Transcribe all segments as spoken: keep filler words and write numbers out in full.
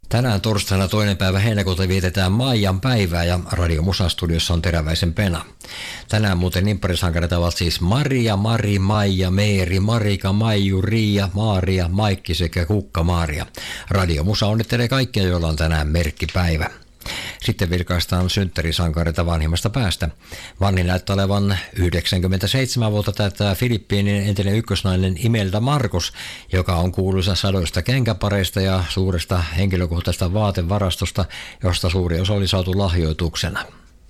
Tänään torstaina toinen päivä heinäkuuta vietetään Maijan päivää ja Radio Musa-studiossa on Teräväisen Pena. Tänään muuten nimpparisankareita ovat siis Maria, Mari, Maija, Meeri, Marika, Maiju, Riia, Maaria, Maikki sekä Kukka-Maaria. Radio Musa onnittelee kaikkia, joilla on tänään merkkipäivä. Sitten vilkaistaan synttärisankareita vanhimmasta päästä. Vanhin näyttää olevan yhdeksänkymmentäseitsemän vuotta täyttää Filippiinin entinen ykkösnainen Imelda Marcos, joka on kuuluisa sadoista kenkäpareista ja suuresta henkilökohtaisesta vaatevarastosta, josta suuri osa oli saatu lahjoituksena.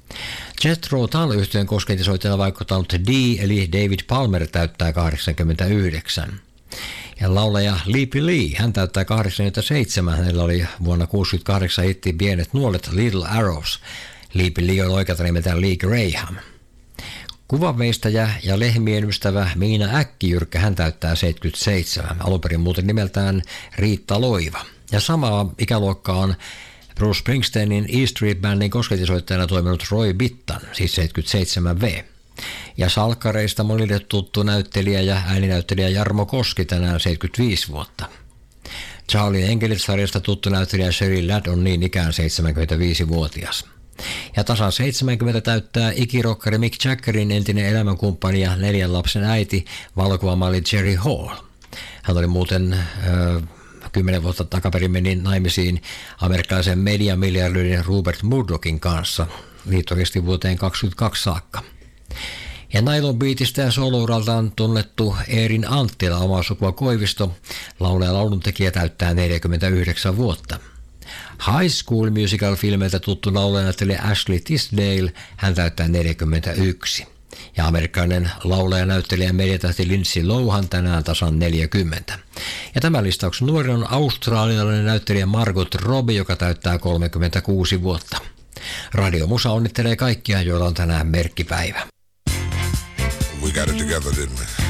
Jethro Tull-yhtyeen kosketisoittajana vaikuttanut D eli David Palmer täyttää kahdeksankymmentäyhdeksän. Ja laulaja Liippi Lee, hän täyttää kahdeksankymmentäseitsemän, hänellä oli vuonna kuusikymmentäkahdeksan hitti Pienet nuolet Little Arrows. Liippi Lee on oikealta nimeltään Lee Graham. Kuvanveistäjä ja lehmien ystävä Miina Äkkijyrkkä, hän täyttää seitsemänkymmentäseitsemän, alunperin muuten nimeltään Riitta Loiva. Ja samaa ikäluokkaa on Bruce Springsteenin E Street Bandin kosketisoittajana toiminut Roy Bittan, siis seitsemänkymmentäseitsemän vuotta. Ja salkkareista monille tuttu näyttelijä ja ääninäyttelijä Jarmo Koski tänään seitsemänkymmentäviisi vuotta. Charlie Enkelit-sarjasta tuttu näyttelijä Sheri Ladd on niin ikään seitsemänkymmentäviisivuotias. Ja tasan seitsemänkymmentä täyttää ikirokkari Mick Jaggerin entinen elämänkumppani ja neljän lapsen äiti, valokuvamalli Jerry Hall. Hän oli muuten äh, kymmenen vuotta takaperin meni naimisiin amerikkalaisen mediamiljardörin Rupert Murdochin kanssa. Liitto kesti vuoteen kaksikymmentäkaksi saakka. Ja Nylon Beatistä ja solouraltaan tunnettu Eerin Anttila, omaa sukua Koivisto, laulaja ja lauluntekijä täyttää neljäkymmentäyhdeksän vuotta. High School Musical-filmeiltä tuttu laulajanäyttelijä Ashley Tisdale, hän täyttää neljäkymmentäyksi. Ja amerikkalainen laulajanäyttelijä ja mediatähti Lindsay Lohan tänään tasan neljäkymmentä. Ja tämän listauksen nuori on australialainen näyttelijä Margot Robbie, joka täyttää kolmekymmentäkuusi vuotta. Radio Musa onnittelee kaikkia, joilla on tänään merkkipäivä. We got it together, didn't we?